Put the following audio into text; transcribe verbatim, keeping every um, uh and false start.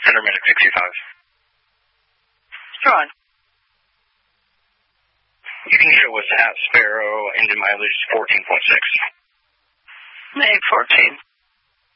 Center Medic sixty-five. Go on. You can show us at Sparrow, engine mileage fourteen point six. May fourteen.